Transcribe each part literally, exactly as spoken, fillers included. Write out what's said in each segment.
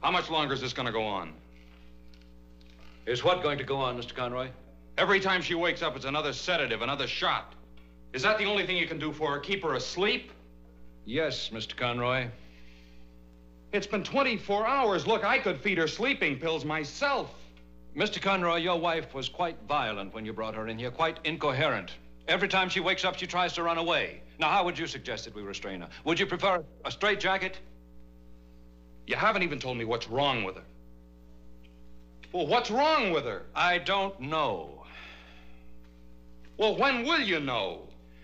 How much longer is this going to go on? Is what going to go on, Mister Conroy? Every time she wakes up, it's another sedative, another shot. Is that the only thing you can do for her? Keep her asleep? Yes, Mister Conroy. It's been twenty-four hours. Look, I could feed her sleeping pills myself. Mister Conroy, your wife was quite violent when you brought her in here, quite incoherent. Every time she wakes up, she tries to run away. Now, how would you suggest that we restrain her? Would you prefer a straitjacket? You haven't even told me what's wrong with her. Well, what's wrong with her? I don't know. Well, when will you know?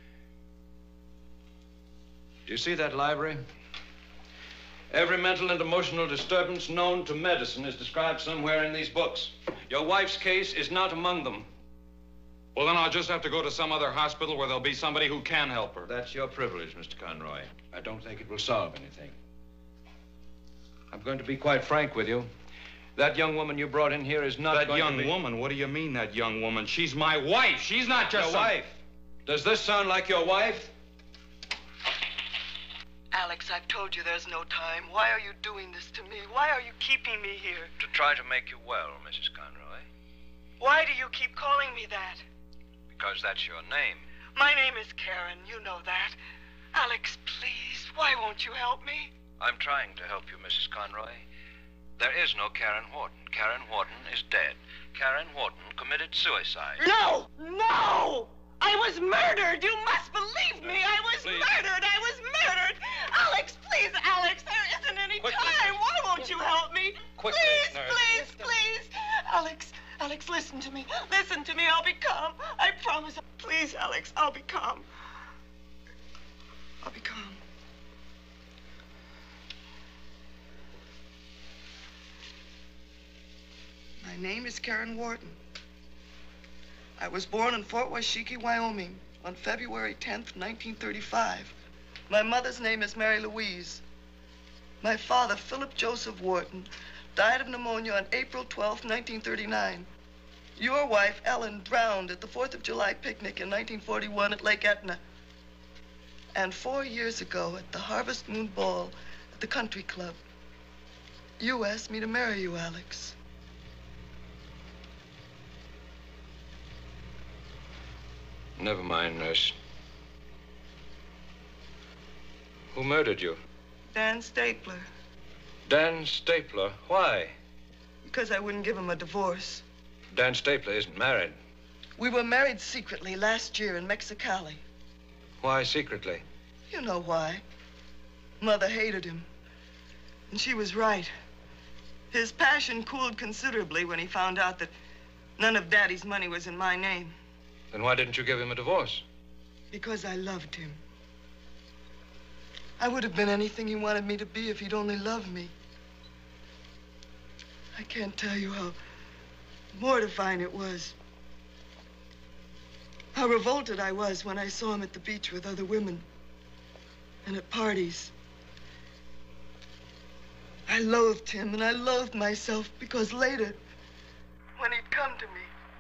Do you see that library? Every mental and emotional disturbance known to medicine is described somewhere in these books. Your wife's case is not among them. Well, then I'll just have to go to some other hospital where there'll be somebody who can help her. That's your privilege, Mister Conroy. I don't think it will solve anything. I'm going to be quite frank with you. That young woman you brought in here is not that going young to be... woman? What do you mean, that young woman? She's my wife. She's not just your some... wife. Does this sound like your wife? Alex, I've told you there's no time. Why are you doing this to me? Why are you keeping me here? To try to make you well, Missus Conroy. Why do you keep calling me that? Because that's your name. My name is Karen. You know that. Alex, please, why won't you help me? I'm trying to help you, Missus Conroy. There is no Karen Horton. Karen Horton is dead. Karen Horton committed suicide. No! No! I was murdered! You must believe me! I was Please. murdered! I was murdered! Alex, please, Alex, there isn't any Quickly, time. nurse. Why won't you help me? Quickly, please, nurse. please, please. Alex, Alex, listen to me. Listen to me. I'll be calm. I promise. Please, Alex, I'll be calm. I'll be calm. My name is Karen Wharton. I was born in Fort Washakie, Wyoming, on February tenth, nineteen thirty-five. My mother's name is Mary Louise. My father, Philip Joseph Wharton, died of pneumonia on April twelfth, nineteen thirty-nine. Your wife, Ellen, drowned at the fourth of July picnic in nineteen forty-one at Lake Etna. And four years ago, at the Harvest Moon Ball at the Country Club, you asked me to marry you, Alex. Never mind, nurse. Who murdered you? Dan Stapler. Dan Stapler. Why? Because I wouldn't give him a divorce. Dan Stapler isn't married. We were married secretly last year in Mexicali. Why secretly? You know why. Mother hated him. And she was right. His passion cooled considerably when he found out that none of Daddy's money was in my name. Then why didn't you give him a divorce? Because I loved him. I would have been anything he wanted me to be if he'd only loved me. I can't tell you how mortifying it was. How revolted I was when I saw him at the beach with other women and at parties. I loathed him and I loathed myself because later, when he'd come to me,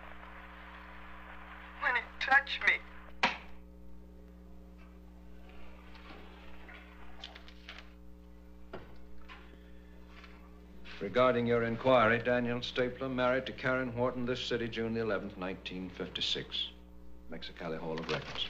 when he touched me. Regarding your inquiry, Daniel Stapler married to Karen Wharton this city, June the eleventh, nineteen fifty-six. Mexicali Hall of Records.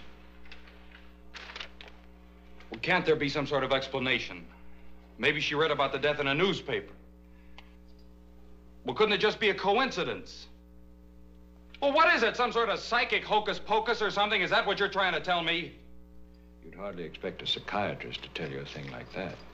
Well, can't there be some sort of explanation? Maybe she read about the death in a newspaper. Well, couldn't it just be a coincidence? Well, what is it? Some sort of psychic hocus pocus or something? Is that what you're trying to tell me? You'd hardly expect a psychiatrist to tell you a thing like that.